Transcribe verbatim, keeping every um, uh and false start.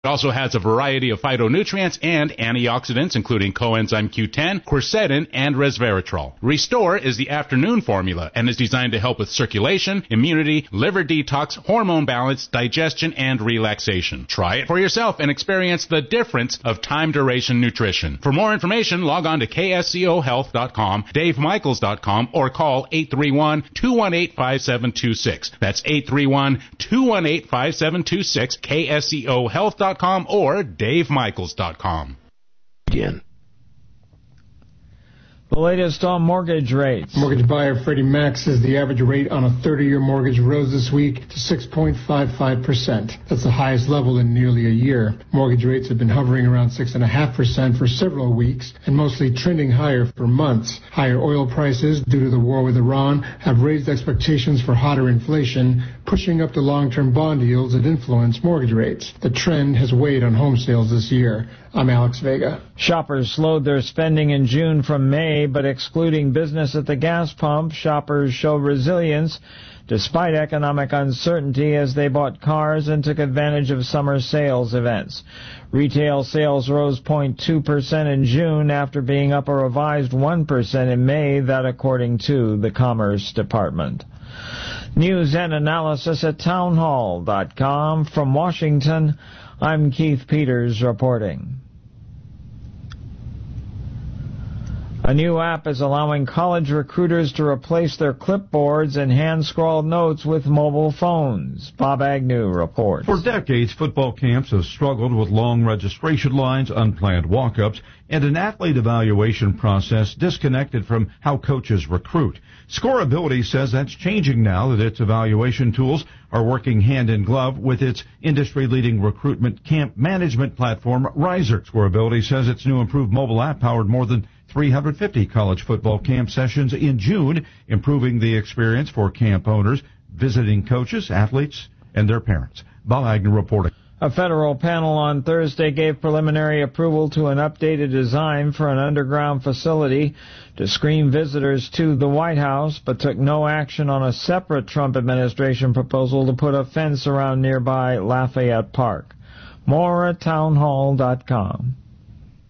It also has a variety of phytonutrients and antioxidants, including coenzyme Q ten, quercetin, and resveratrol. Restore is the afternoon formula and is designed to help with circulation, immunity, liver detox, hormone balance, digestion, and relaxation. Try it for yourself and experience the difference of time-duration nutrition. For more information, log on to K S C O health dot com, Dave Michaels dot com, or call eight three one, two one eight, five seven two six. That's eight three one, two one eight, five seven two six, K S C O health dot com or Dave Michaels dot com. Again. The latest on mortgage rates. Mortgage buyer Freddie Mac says the average rate on a thirty-year mortgage rose this week to six point five five percent. That's the highest level in nearly a year. Mortgage rates have been hovering around six point five percent for several weeks and mostly trending higher for months. Higher oil prices due to the war with Iran have raised expectations for hotter inflation, pushing up the long-term bond yields that influence mortgage rates. The trend has weighed on home sales this year. I'm Alex Vega. Shoppers slowed their spending in June from May, but excluding business at the gas pump, shoppers show resilience despite economic uncertainty as they bought cars and took advantage of summer sales events. Retail sales rose zero point two percent in June after being up a revised one percent in May, that according to the Commerce Department. News and analysis at townhall dot com. From Washington, I'm Keith Peters reporting. A new app is allowing college recruiters to replace their clipboards and hand-scrawled notes with mobile phones. Bob Agnew reports. For decades, football camps have struggled with long registration lines, unplanned walk-ups, and an athlete evaluation process disconnected from how coaches recruit. Scoreability says that's changing now that its evaluation tools are working hand in glove with its industry-leading recruitment camp management platform, Riser. Scoreability says its new improved mobile app powered more than three hundred fifty college football camp sessions in June, improving the experience for camp owners, visiting coaches, athletes, and their parents. Bob Agnew reporting. A federal panel on Thursday gave preliminary approval to an updated design for an underground facility to screen visitors to the White House, but took no action on a separate Trump administration proposal to put a fence around nearby Lafayette Park. More at townhall dot com.